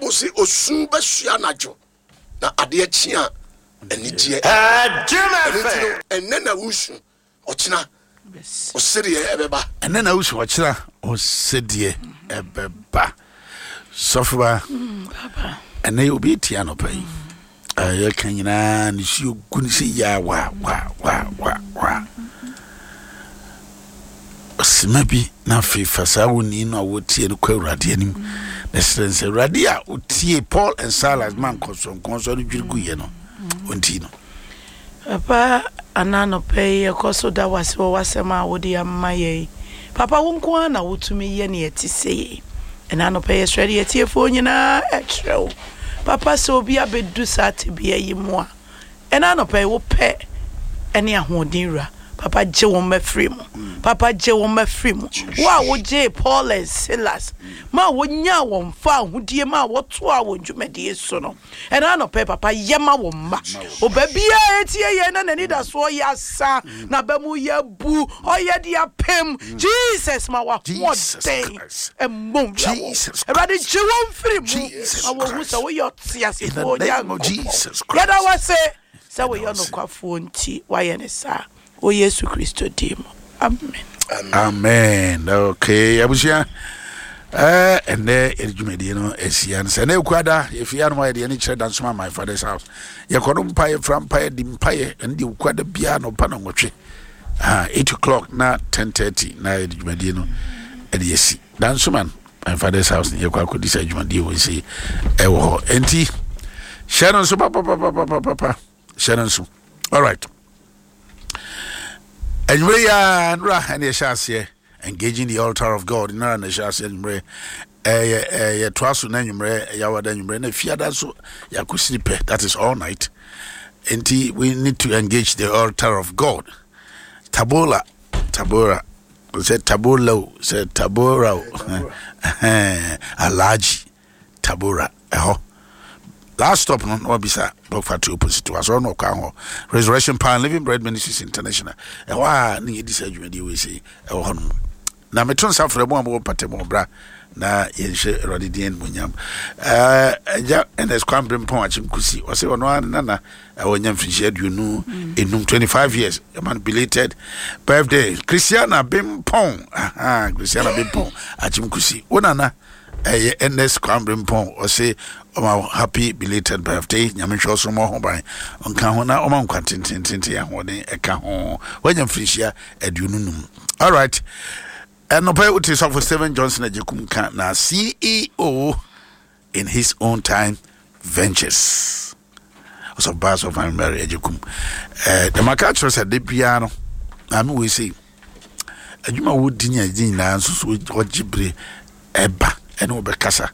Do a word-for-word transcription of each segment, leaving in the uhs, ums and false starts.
Bible say osun besua najo na ade achia anigye eh Juma enne na wusu ochina osiri ebeba enne na wusu ochina osidi ebeba sofba papa enne obi tia no pai eh kanyina ni si oguni se ya wa wa wa wa wa simabi na fe fasa woni na wotie no kwa urade anim na sense urade a otie Paul and Silas man konson konson no dwirgu ye no onti no papa anano pay e koso da wase wo wasema wodi amma ye papa wonko na wotumi ye ne etise enano pay ready etie fo nyina extra papa so obi abedu sate bia yi mo a enano pay wo pe ene ahodin ra papa je won mafri mu papa je won mafri mu wa wo je Paul and Silas ma wo nya won fa ahudie ma wo to a won dwumade so no e na no pe papa yema wo ma o ba bia etie ye na nani da so ya sa na ba mu ya bu o ye dia pem Jesus ma wa ho den e mum Jesus e ba de je won fri mu awo hu so wo yo tiase fo ya Jesus ya da wa se se wo yo no kwafo nti wa ye ne sa o Yesu Kristo dim. Amen. Amen. Amen. Okay, abusia. Eh, and there ejumedi no esia no se na ekwada efia no ye de ni kire dance my father's house. Ye kodum paye from paye dim paye and the ekwada bia no pa na nwotwe. Ah, eight o'clock na ten thirty na ejumedi no e de yesi. Dance man my father's house ye kwa kodi sa ejumedi we say e wo enti Sharon so papa papa papa papa Sharon so. All right. And we are and the engaging the altar of God in an shas and bre eh eh twasu na nwumre yawada nwumre na fiada so yakusnipe that is all night. And we need to engage the altar of God. Tabola tabora said tabola said tabora alaji tabora eh last stop no no bisa block factory opposite to us no kan ho Resurrection Power Living Bread Ministries International e wa na ye disa dwumadi we say e ho no na meton safre mo am patemo bra na ye hye rodidien munyam eh ja ns kwambrem pon achim kusi o say ono na na e wonyam finhye aduonu enum twenty-five years a man belated birthday Christiana Bimpon aha Christiana Bimpon achim kusi ona na eh ns kwambrem pon o say oh, happy belated birthday. Nyame hwe so mo ho ban. Onka ho na o man kwantententente ya ho den eka ho. Wanyam frishia aduonunum. All right. And no pay uti for Stephen Johnson Ajekum kan na C E O in his own time ventures. Also Bass of Mary Ajekum. Eh the market said de piano. I mean we say adwuma wo dinya din na so so ogibre eba ene obekasa.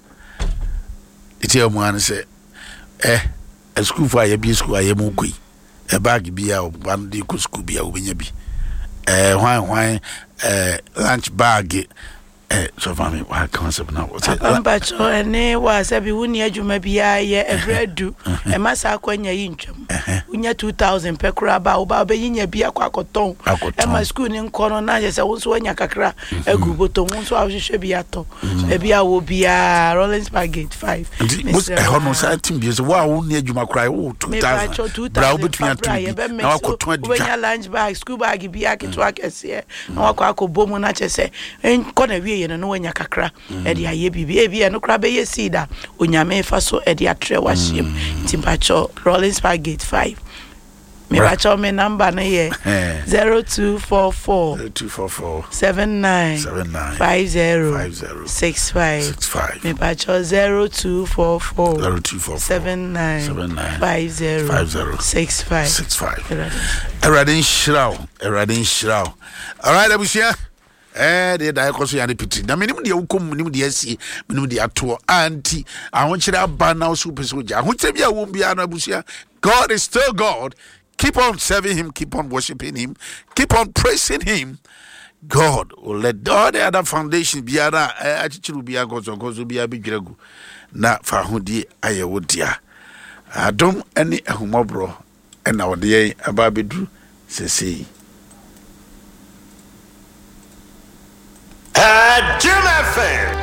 Iti o mu say eh a school for a school aye mu koi e bag bia o ban de ko school bia obenya bi eh hwan hwan eh lunch bag eh so family what concept now what ambacho ene wa sabi wuni adwuma bia ye evredu e masa akwanya yi ntwam unya two thousand pekura ba oba obeyinya bia kwa akoton e ma school ni nkono na je se wonso wanya kakra egu boto wonso ahwehwe bia to e bia wo bia Rollins Gate five mus e hono sa tim bia so wa woni adwuma krai wo two thousand bra obetun atu na akoton adwuma wanya lunch bag school bag bia ketwa kese na wakwa akobomu na chese enko na wie ye no wanya kakra e dia ye bibi e bia no kra be ye sida onyame fa so e dia tre wahiem timpacho Rollins Gate five me bacho me number na ye zero two four four seven nine five zero six five me bacho zero two four four seven nine five zero six five Eradin Shrow Eradin Shrow. All right, abusia eh de dai koso ya repeat na menim de ukom menim de asi menim de ato anti ahonchire aba na so pese oja ahonchire bia wo bia na abusia. God is still God. Keep on serving him, keep on worshiping him, keep on praising him. God will let all the other foundation be ara achichiru bia gozo gozo bia bidwiragu na fa hodi ayewo dia adom ani ahumobro ena wode ye aba bedru sesei Uh, Jim F M